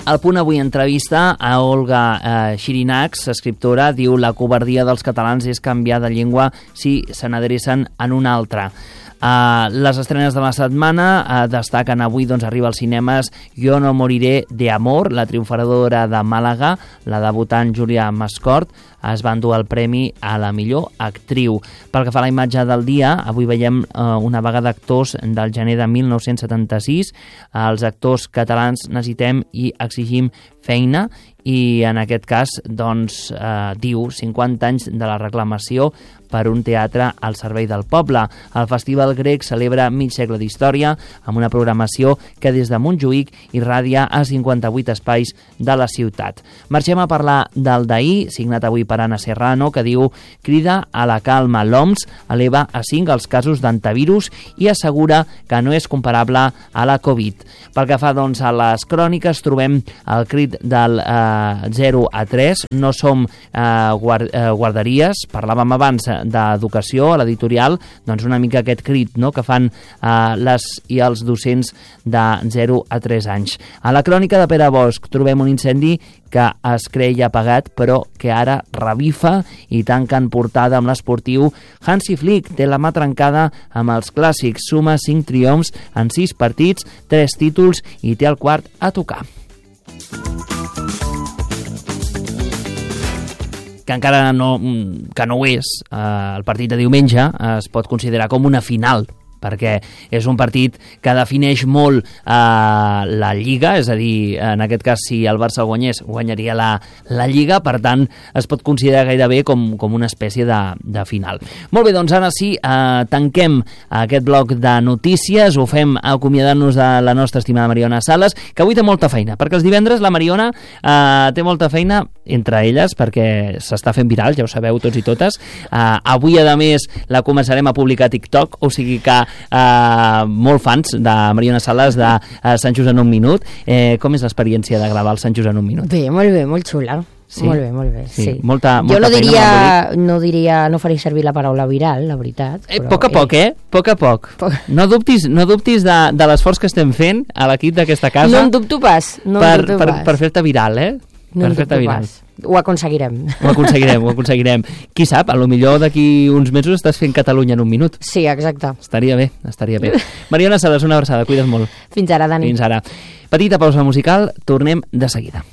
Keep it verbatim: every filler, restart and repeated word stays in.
El Punt avui entrevista a Olga eh, Xirinacs, escriptora, diu la covardia dels catalans és canviar de llengua si se n'adrecen en una altra. Uh, les estrenes de la setmana uh, destaquen avui, doncs arriba als cinemes Jo no moriré de amor, la triomfadora de Màlaga, la debutant Júlia Mascort, es va endur el premi a la millor actriu. Pel que fa a la imatge del dia, avui veiem uh, una vaga d'actors del gener de mil nou-cents setanta-sis. Els actors catalans necessitem i exigim feina i en aquest cas doncs, eh, diu cinquanta anys de la reclamació per un teatre al servei del poble. El Festival Grec celebra mig segle d'història amb una programació que des de Montjuïc irradia a cinquanta-vuit espais de la ciutat. Marxem a parlar del d'ahir, signat avui per Anna Serrano, que diu crida a la calma. L'O M S eleva a cinc els casos d'antivirus i assegura que no és comparable a la Covid. Pel que fa doncs, a les cròniques, trobem el crit del eh, zero a tres, no som eh, guard, eh, guarderies, parlàvem abans d'educació, a l'editorial, doncs una mica aquest crit, no?, que fan eh, les i els docents de zero a tres anys. A la crònica de Pere Bosch trobem un incendi que es creia apagat, però que ara revifa i tanquen portada amb l'esportiu. Hansi Flick té la mà trencada amb els clàssics, suma cinc triomfs en sis partits, tres títols i té el quart a tocar. Que encara no, que no ho és, eh, el partit de diumenge es pot considerar com una final, perquè és un partit que defineix molt eh, la Lliga, és a dir, en aquest cas, si el Barça guanyés, guanyaria la, la Lliga, per tant, es pot considerar gairebé com, com una espècie de, de final. Molt bé, doncs ara sí, eh, tanquem aquest bloc de notícies, ho fem acomiadant-nos de la nostra estimada Mariona Sales, que avui té molta feina, perquè els divendres la Mariona eh, té molta feina, entre elles, perquè s'està fent viral, ja ho sabeu tots i totes. Eh, avui, a més, la començarem a publicar a TikTok, o sigui que Uh, molt fans de Mariona Sales de uh, Sant Just en un minut. Eh, com és l'experiència de gravar el Sant Just en un minut? Bé, molt bé, molt xula. Sí? Molt bé, molt bé, sí. sí. Molta, molta jo no feina, diria, no diria, no faria servir la paraula viral, la veritat. Eh, poc a poc, eh? Poc a poc. poc. No dubtis, no dubtis de, de l'esforç que estem fent a l'equip d'aquesta casa. No en dubto pas. No per, en dubto per, pas. per fer-te viral, eh? No en dubto pas. Ho aconseguirem. Ho aconseguirem, ho aconseguirem. Qui sap, a lo millor d'aquí uns mesos estàs fent Catalunya en un minut. Sí, exacte. Estaria bé, estaria bé. Mariona Sales, una abraçada, cuida't molt. Fins ara, Dani. Fins ara. Petita pausa musical, tornem de seguida.